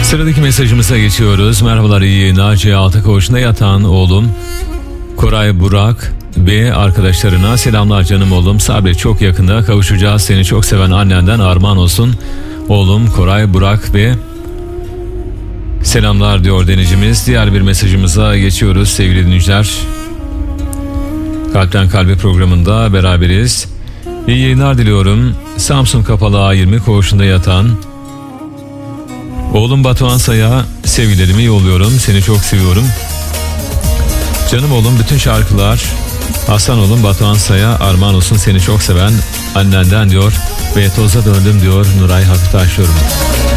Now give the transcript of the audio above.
Sıradaki mesajımıza geçiyoruz. Merhabalar, iyi yayınlar. C6 koğuşunda yatan oğlum Koray Burak ve arkadaşlarına selamlar canım oğlum. Sabret, çok yakında kavuşacağız. Seni çok seven annenden armağan olsun. Oğlum Koray Burak ve selamlar diyor denizcimiz. Diğer bir mesajımıza geçiyoruz sevgili dinleyiciler. Kalpten Kalbe programında beraberiz. İyi yayınlar diliyorum. Samsun Kapalı A20 koğuşunda yatan oğlum Batuhan Say'a sevgilerimi yolluyorum. Seni çok seviyorum. Canım oğlum, bütün şarkılar Aslan oğlum Batuhan Say'a armağan olsun. Seni çok seven annenden diyor. Ve toza döndüm diyor Nuray Hafif Taşyorum.